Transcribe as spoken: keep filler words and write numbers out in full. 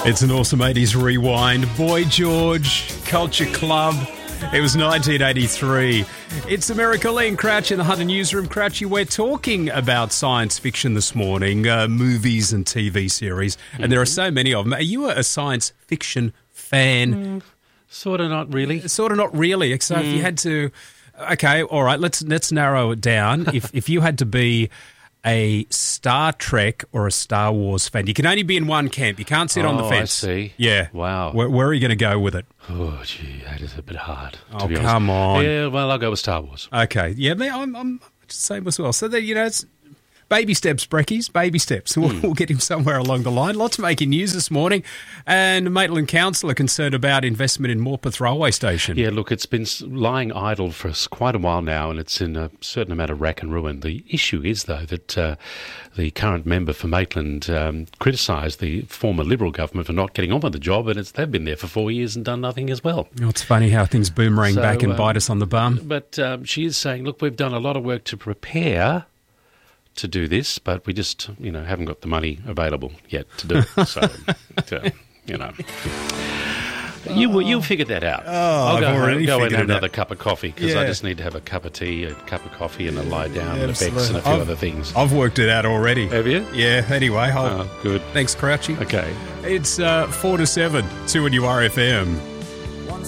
It's an awesome eighties rewind. Boy George, Culture Club. It was nineteen eighty-three. It's America Lee and Crouch in the Hunter Newsroom. Crouchy, we're talking about science fiction this morning, uh, movies and T V series, and mm-hmm. there are so many of them. Are you a science fiction fan? Mm, sort of, not really. Sort of, not really. So mm. if you had to, okay, all right, let's let's narrow it down. if if you had to be a Star Trek or a Star Wars fan, you can only be in one camp. You can't sit oh, on the fence. I see. Yeah. Wow. Where, where are you going to go with it? Oh, gee, that is a bit hard. Oh, to be come honest. on. Yeah, well, I'll go with Star Wars. Okay. Yeah, I'm, I'm the same as well. So, that, you know, it's baby steps, Breckies, baby steps. We'll, mm. we'll get him somewhere along the line. Lots of making news this morning. And Maitland Council are concerned about investment in Morpeth Railway Station. Yeah, look, it's been lying idle for quite a while now, and it's in a certain amount of rack and ruin. The issue is, though, that uh, the current member for Maitland um, criticised the former Liberal government for not getting on with the job, and it's, they've been there for four years and done nothing as well. Oh, it's funny how things boomerang so, back and um, bite us on the bum. But um, she is saying, look, we've done a lot of work to prepare to do this, but we just, you know, haven't got the money available yet to do it. So, to, you know. You will, you'll figure that out. Oh, I'll go, I've already go and have figured it another out. cup of coffee because Yeah. I just need to have a cup of tea, a cup of coffee, and a lie down, Yeah, and a Bex and a few I've, other things. I've worked it out already. Have you? Yeah, anyway. I'll, Oh, good. Thanks, Crouchy. Okay. It's uh, four to seven, two on your R F M.